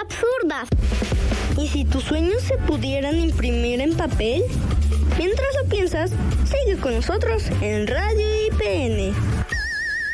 absurdas. ¿Y si tus sueños se pudieran imprimir en papel? Mientras lo piensas, sigue con nosotros en Radio IPN.